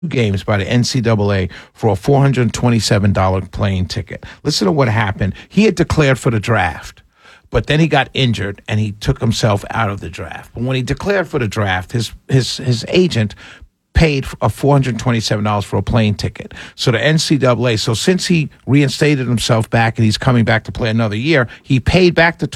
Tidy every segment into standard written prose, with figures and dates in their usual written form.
games by the NCAA for a $427 plane ticket. Listen to what happened. He had declared for the draft, but then he got injured and he took himself out of the draft. But when he declared for the draft, his agent paid a $427 for a plane ticket. So the NCAA, so since he reinstated himself back and he's coming back to play another year, he paid back the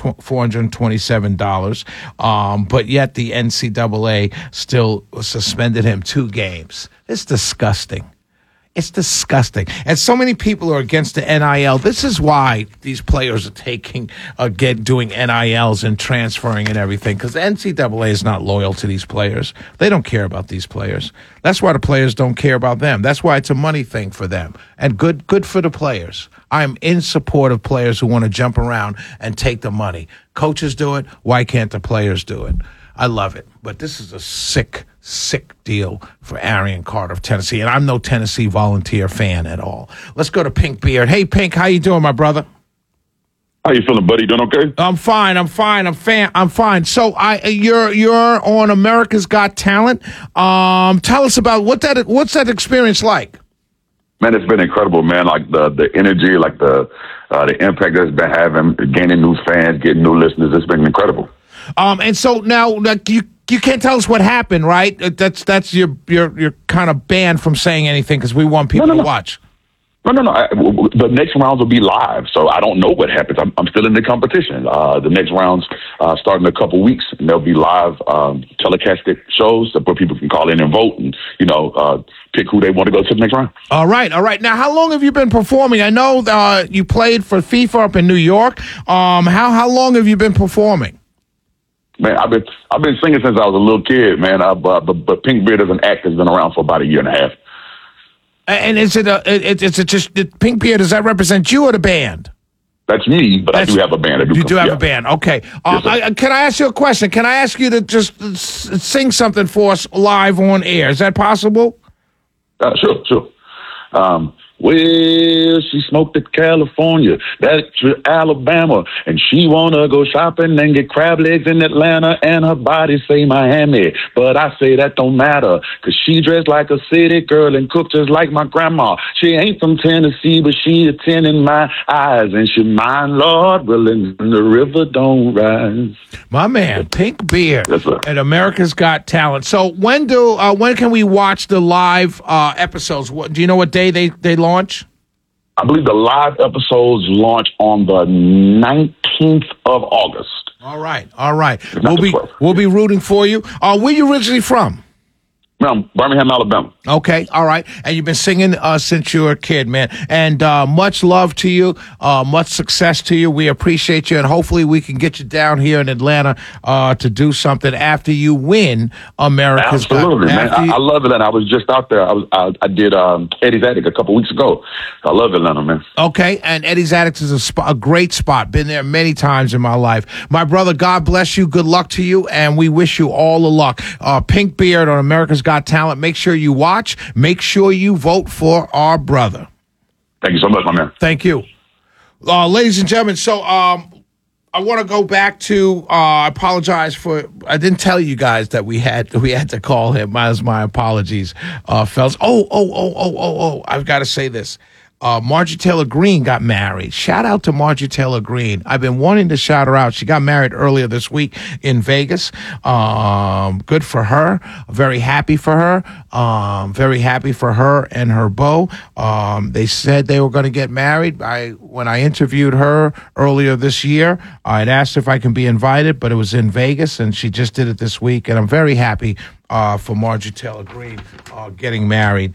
$427, but yet the NCAA still suspended him 2 games. It's disgusting. It's disgusting. And so many people are against the NIL. This is why these players are doing NILs and transferring and everything, because the NCAA is not loyal to these players. They don't care about these players. That's why the players don't care about them. That's why it's a money thing for them. And good for the players. I'm in support of players who want to jump around and take the money. Coaches do it. Why can't the players do it? I love it. But this is a sick deal for Arian Carter of Tennessee. And I'm no Tennessee Volunteer fan at all. Let's go to Pink Beard. Hey, Pink, how you doing, my brother? How you feeling, buddy? Doing okay? I'm fine. I'm fine. So you're on America's Got Talent. Tell us about what's that experience like? Man, it's been incredible, man. Like the energy, like the impact that's been having, gaining new fans, getting new listeners. It's been incredible. And so now, like, you can't tell us what happened, right? That's you're kind of banned from saying anything because we want people to watch. No. The next rounds will be live, so I don't know what happens. I'm still in the competition. The next rounds start in a couple weeks, and there'll be live telecasted shows where people can call in and vote, and pick who they want to go to the next round. All right. Now, how long have you been performing? I know you played for FIFA up in New York. How long have you been performing? Man, I've been singing since I was a little kid, man. But Pink Beard as an act has been around for about a year and a half. And is it just Pink Beard? Does that represent you or the band? That's me, but I do have a band. You do have a band, okay. Yes, can I ask you a question? Can I ask you to just sing something for us live on air? Is that possible? Sure. Well, she smoked at California, that's Alabama, and she wanna go shopping and get crab legs in Atlanta, and her body say Miami, but I say that don't matter, cause she dressed like a city girl and cooked just like my grandma. She ain't from Tennessee, but she a 10 in my eyes, and she mine, Lord willing, the river don't rise. My man, Pink Beard, yes, sir. And America's Got Talent. So when can we watch the live episodes? Do you know what day they launch? I believe the live episodes launch on the 19th of August. All right. We'll be rooting for you. Where you originally from? Birmingham, Alabama. Okay, all right. And you've been singing since you were a kid, man. And much love to you, much success to you. We appreciate you, and hopefully we can get you down here in Atlanta to do something after you win America's Got Talent. Absolutely, man. I love Atlanta. I was just out there. I did Eddie's Attic a couple weeks ago. I love Atlanta, man. Okay, and Eddie's Attic is a great spot. Been there many times in my life. My brother, God bless you. Good luck to you, and we wish you all the luck. Pink Beard on America's Got Talent. Make sure you watch. Make sure you vote for our brother. Thank you so much, my man. Thank you. Ladies and gentlemen, so I want to go back to, I apologize I didn't tell you guys that we had to call him. My apologies, fellas. I've got to say this. Margie Taylor Greene got married. Shout out to Margie Taylor Greene. I've been wanting to shout her out. She got married earlier this week in Vegas. Good for her. Very happy for her. Very happy for her and her beau. They said they were going to get married. When I interviewed her earlier this year, I'd asked if I can be invited, but it was in Vegas, and she just did it this week. And I'm very happy for Margie Taylor Greene getting married.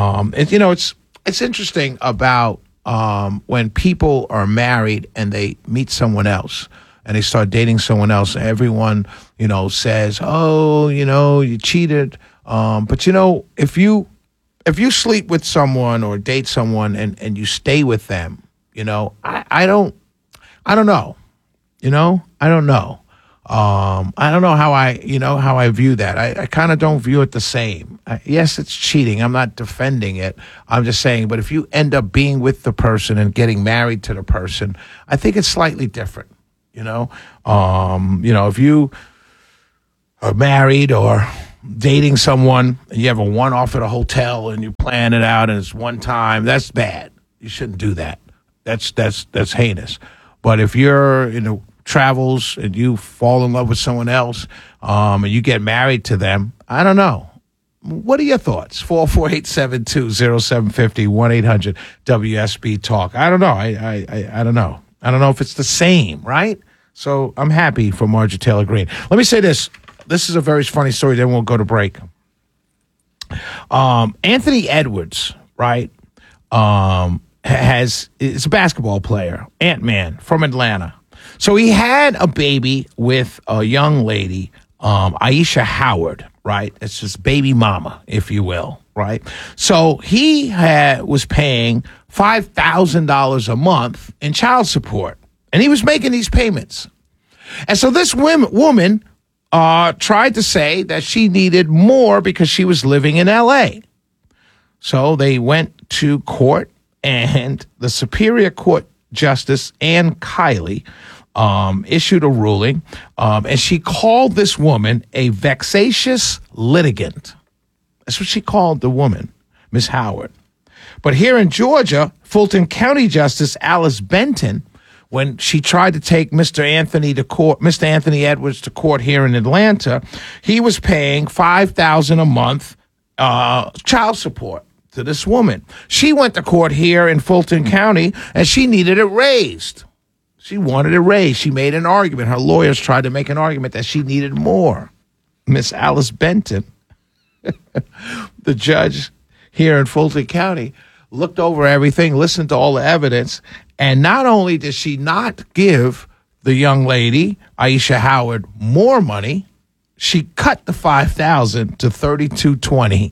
It's interesting about when people are married and they meet someone else and they start dating someone else. Everyone, says, "Oh, you cheated." But if you sleep with someone or date someone and you stay with them, I don't know. I don't know. I don't know how I view that. I kind of don't view it the same. Yes, it's cheating. I'm not defending it. I'm just saying, but if you end up being with the person and getting married to the person, I think it's slightly different. If you are married or dating someone, and you have a one-off at a hotel, and you plan it out, and it's one time, that's bad. You shouldn't do that. That's heinous. But if you're in the travels and you fall in love with someone else, and you get married to them, I don't know. What are your thoughts? 448-720-750, 1-800-WSB-TALK. I don't know. I don't know. I don't know if it's the same, right? So I'm happy for Marjorie Taylor Greene. Let me say this. This is a very funny story, then we'll go to break. Anthony Edwards, right, is a basketball player, Ant-Man from Atlanta. So he had a baby with a young lady, Aisha Howard, right? It's just baby mama, if you will, right? So he was paying $5,000 a month in child support, and he was making these payments. And so this woman tried to say that she needed more because she was living in L.A. So they went to court, and the Superior Court Justice Ann Kiley issued a ruling, and she called this woman a vexatious litigant. That's what she called the woman, Miss Howard. But here in Georgia, Fulton County Justice Alice Benton, when she tried to take Mr. Anthony Edwards to court here in Atlanta, he was paying $5,000 a month child support to this woman. She went to court here in Fulton County, and she needed it raised. She wanted it raised. She made an argument. Her lawyers tried to make an argument that she needed more. Miss Alice Benton, the judge here in Fulton County, looked over everything, listened to all the evidence, and not only did she not give the young lady, Aisha Howard, more money, she cut the $5,000 to $3,220.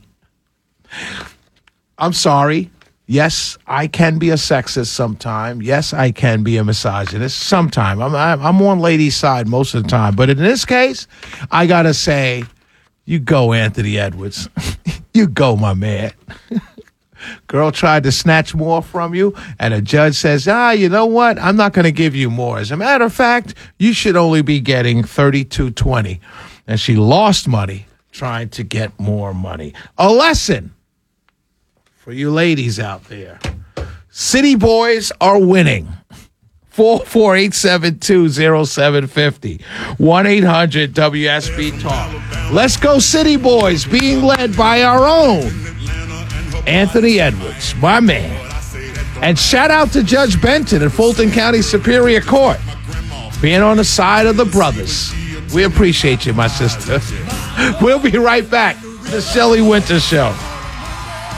I'm sorry. Yes, I can be a sexist sometime. Yes, I can be a misogynist sometime. I'm on ladies' side most of the time. But in this case, I got to say, you go, Anthony Edwards. You go, my man. Girl tried to snatch more from you, and a judge says, you know what? I'm not going to give you more. As a matter of fact, you should only be getting $3,220. And she lost money trying to get more money. A lesson for you ladies out there. City boys are winning. 448-720-750. 1-800-WSB-TALK. Let's go City Boys, being led by our own Anthony Edwards, my man. And shout out to Judge Benton at Fulton County Superior Court, being on the side of the brothers. We appreciate you, my sister. We'll be right back. The Shelley Winter Show.